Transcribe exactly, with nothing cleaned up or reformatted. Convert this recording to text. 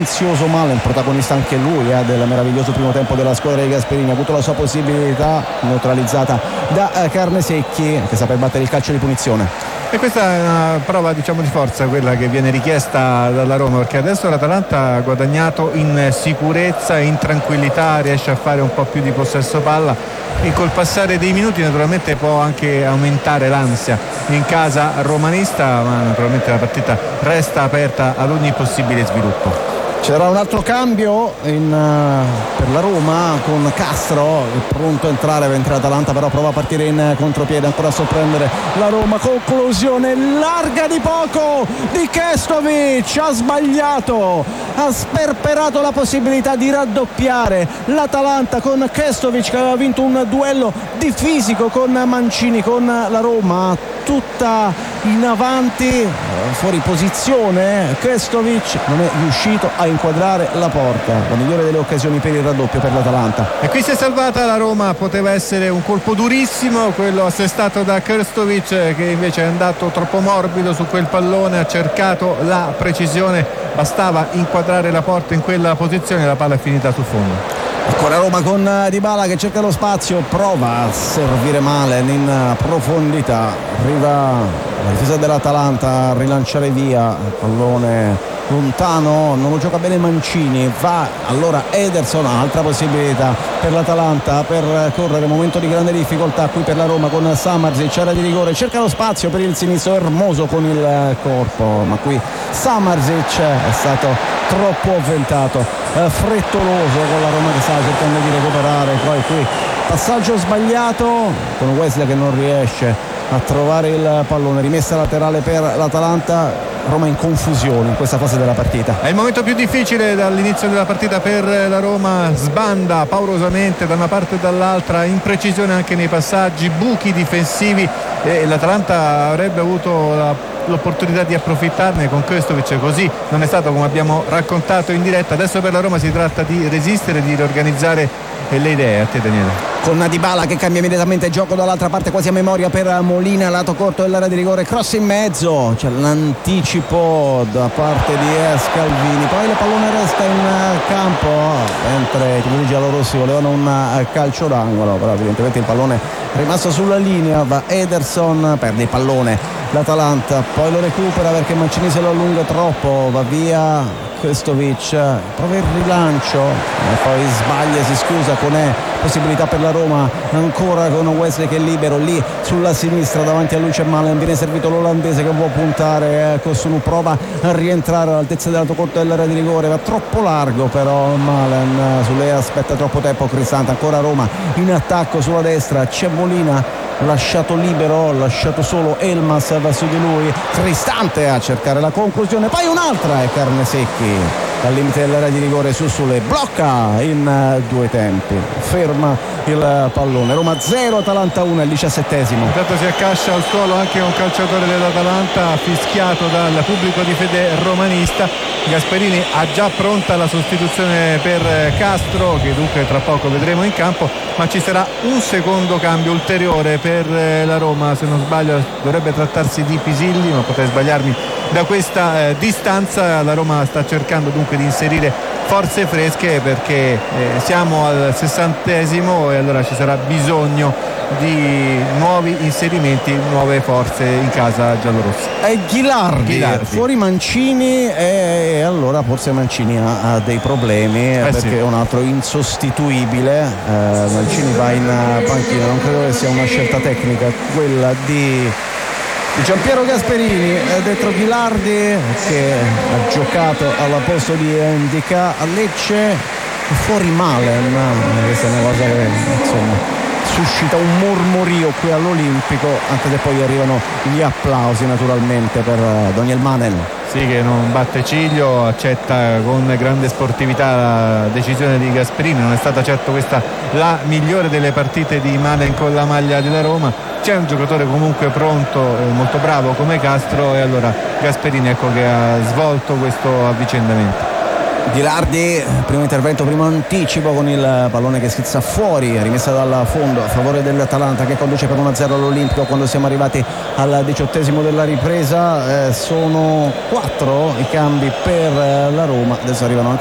silenzioso Malen, protagonista anche lui eh, del meraviglioso primo tempo della squadra di Gasperini, ha avuto la sua possibilità neutralizzata da eh, Carnesecchi, che sa per battere il calcio di punizione. E questa è una prova, diciamo, di forza, quella che viene richiesta dalla Roma, perché adesso l'Atalanta ha guadagnato in sicurezza, in tranquillità, riesce a fare un po' più di possesso palla e col passare dei minuti naturalmente può anche aumentare l'ansia in casa romanista, ma naturalmente la partita resta aperta ad ogni possibile sviluppo. C'era un altro cambio in, uh, per la Roma, con Castro pronto a entrare mentre l'Atalanta però prova a partire in contropiede, ancora a sorprendere la Roma. Conclusione larga di poco di Kestovic, ha sbagliato, ha sperperato la possibilità di raddoppiare l'Atalanta con Kestovic, che aveva vinto un duello di fisico con Mancini, con la Roma tutta in avanti, fuori posizione. Kestovic non è riuscito a inquadrare la porta, la migliore delle occasioni per il raddoppio per l'Atalanta. E qui si è salvata la Roma, poteva essere un colpo durissimo quello assestato da Kestovic, che invece è andato troppo morbido su quel pallone, ha cercato la precisione, bastava inquadrare la porta in quella posizione e la palla è finita sul fondo. Ancora Roma con Dybala che cerca lo spazio, prova a servire Malen in profondità, arriva la difesa dell'Atalanta a rilanciare via il pallone lontano, non lo gioca bene Mancini, va allora Ederson, altra possibilità per l'Atalanta per correre, momento di grande difficoltà qui per la Roma con Samardzic, area di rigore, cerca lo spazio per il sinistro, Hermoso con il corpo, ma qui Samardzic è stato troppo avventato, eh, frettoloso con la Roma che sta cercando di recuperare, poi qui passaggio sbagliato con Wesley che non riesce a trovare il pallone, rimessa laterale per l'Atalanta. Roma in confusione in questa fase della partita. È il momento più difficile dall'inizio della partita per la Roma, sbanda paurosamente da una parte e dall'altra, imprecisione anche nei passaggi, buchi difensivi, e l'Atalanta avrebbe avuto la, l'opportunità di approfittarne con Kestovic, così non è stato, come abbiamo raccontato in diretta. Adesso per la Roma si tratta di resistere, di riorganizzare le idee. A te Daniele. Con Dybala che cambia immediatamente gioco dall'altra parte, quasi a memoria per Molina, lato corto dell'area di rigore, cross in mezzo, c'è l'anticipo da parte di Scalvini, poi il pallone resta in campo mentre i tifosi giallorossi volevano un calcio d'angolo, però evidentemente il pallone è rimasto sulla linea, va Ederson, perde il pallone l'Atalanta, poi lo recupera perché Mancini se lo allunga troppo, va via Kestovic, prova il rilancio e poi sbaglia, si scusa con E, possibilità per la Roma ancora con Wesley che è libero lì sulla sinistra, davanti a lui c'è Malen, viene servito l'olandese che vuole puntare, Kosunu prova a rientrare all'altezza dell'alto corto dell'area di rigore, va troppo largo però Malen, su lei aspetta troppo tempo Cristante, ancora Roma in attacco sulla destra, c'è Molina lasciato libero, lasciato solo Elmas verso di lui, Cristante a cercare la conclusione, poi un'altra è Carnesecchi dal limite dell'area di rigore, su Sule blocca in due tempi, ferma il pallone. Roma zero, Atalanta uno, il diciassettesimo. Intanto si accascia al suolo anche un calciatore dell'Atalanta fischiato dal pubblico di fede romanista. Gasperini ha già pronta la sostituzione per Castro, che dunque tra poco vedremo in campo, ma ci sarà un secondo cambio ulteriore per la Roma, se non sbaglio dovrebbe trattarsi di Pisilli, ma potrei sbagliarmi da questa eh, distanza. La Roma sta cercando dunque di inserire forze fresche perché eh, siamo al sessantesimo e allora ci sarà bisogno di nuovi inserimenti, nuove forze in casa giallorossa. È Ghilardi, Ghilardi. fuori Mancini e allora forse Mancini ha, ha dei problemi eh, perché sì. È un altro insostituibile, eh, Mancini va in panchina, non credo che sia una scelta tecnica quella di di Giampiero Gasperini, dentro Ghilardi che ha giocato al posto di Ndicà a Lecce, fuori Malen, questa è una cosa che insomma suscita un mormorio qui all'Olimpico, anche se poi arrivano gli applausi naturalmente per Daniel Malen. Sì, che non batte ciglio, accetta con grande sportività la decisione di Gasperini, non è stata certo questa la migliore delle partite di Malen con la maglia della Roma, c'è un giocatore comunque pronto, molto bravo come Castro, e allora Gasperini ecco che ha svolto questo avvicendamento. Ghilardi, primo intervento, primo anticipo con il pallone che schizza fuori, rimessa dal fondo a favore dell'Atalanta che conduce per uno a zero all'Olimpico quando siamo arrivati al diciottesimo della ripresa. Eh, sono quattro i cambi per la Roma, adesso arrivano anche